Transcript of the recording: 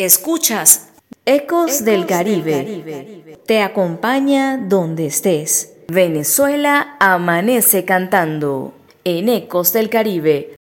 Escuchas Ecos del Caribe. Te acompaña donde estés. Venezuela amanece cantando. En Ecos del Caribe